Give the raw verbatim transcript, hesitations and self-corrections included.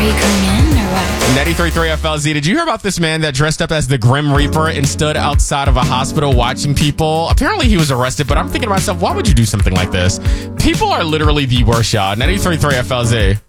you coming in or what? ninety-three point three F L Z. Did you hear about this man that dressed up as the Grim Reaper and stood outside of a hospital watching people? Apparently he was arrested, but I'm thinking to myself, why would you do something like this? People are literally the worst, y'all. ninety-three point three F L Z.